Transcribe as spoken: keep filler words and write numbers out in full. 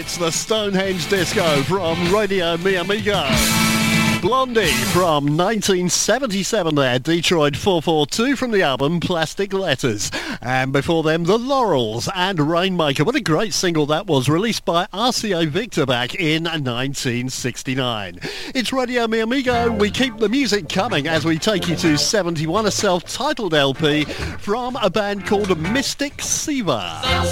It's the Stonehenge Disco from Radio Mi Amigo. Blondie from nineteen seventy-seven there, Detroit four four two from the album Plastic Letters. And before them, The Laurels and Rainmaker. What a great single that was, released by R C A Victor back in nineteen sixty-nine. It's Radio Mi Amigo. We keep the music coming as we take you to seventy-one, a self-titled L P from a band called Mystic Siva.